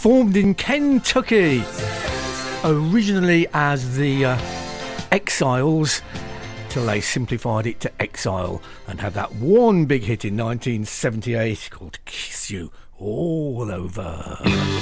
formed in Kentucky, originally as the Exiles, till they simplified it to Exile and had that one big hit in 1978 called Kiss You All Over.